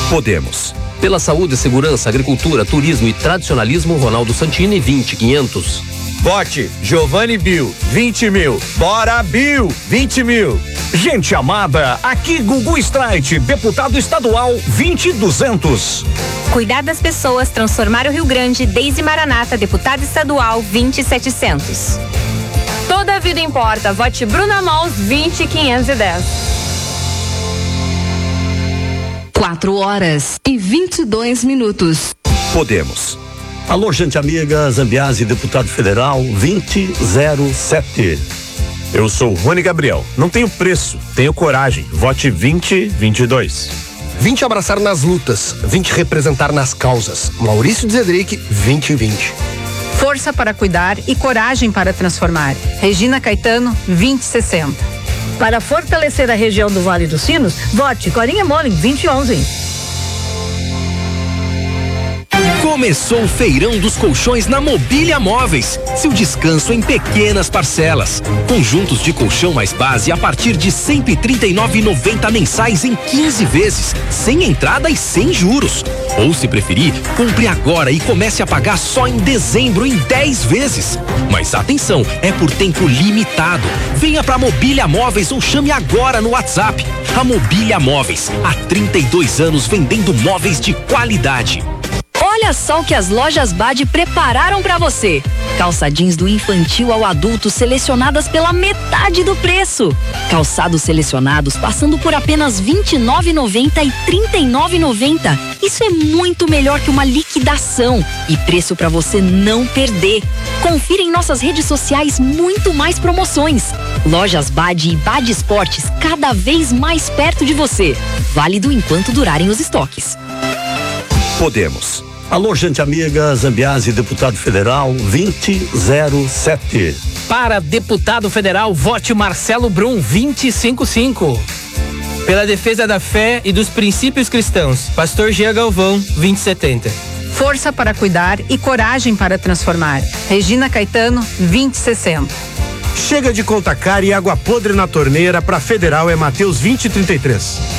Podemos. Pela saúde, segurança, agricultura, turismo e tradicionalismo, Ronaldo Santini, 20.500. Vote Giovanni Bill, 20 mil. Bora Bill, 20 mil. Gente amada, aqui Gugu Streit, deputado estadual, 20.200. Cuidar das pessoas, transformar o Rio Grande, Deise Maranata, deputada estadual, 20.700. Toda a vida importa, vote Bruna Mols, 20.510. 4h22. Podemos. Alô, gente amiga, Zambiase, deputado federal, 2007. Eu sou Rony Gabriel. Não tenho preço, tenho coragem. Vote 2022. 20 abraçar nas lutas, 20 representar nas causas. Maurício Zedric, 2020. Força para cuidar e coragem para transformar. Regina Caetano, 2060. Para fortalecer a região do Vale dos Sinos, vote Corinha Molin, 2011. Começou o Feirão dos Colchões na Mobília Móveis. Seu descanso em pequenas parcelas. Conjuntos de colchão mais base a partir de R$ 139,90 mensais em 15 vezes, sem entrada e sem juros. Ou, se preferir, compre agora e comece a pagar só em dezembro em 10 vezes. Mas atenção, é por tempo limitado. Venha pra Mobília Móveis ou chame agora no WhatsApp. A Mobília Móveis, há 32 anos vendendo móveis de qualidade. Olha só o que as lojas Bade prepararam pra você. Calça jeans do infantil ao adulto selecionadas pela metade do preço. Calçados selecionados passando por apenas R$ 29,90 e R$ 39,90. Isso é muito melhor que uma liquidação e preço pra você não perder. Confira em nossas redes sociais muito mais promoções. Lojas Bade e Bade Esportes cada vez mais perto de você. Válido enquanto durarem os estoques. Podemos. Alô, gente amiga, Zambiase, deputado federal, 2007. Para deputado federal, vote Marcelo Brum, 255. Pela defesa da fé e dos princípios cristãos, Pastor Gia Galvão, 2070. Força para cuidar e coragem para transformar. Regina Caetano, 2060. Chega de conta cara e água podre na torneira, pra federal é Mateus 2033.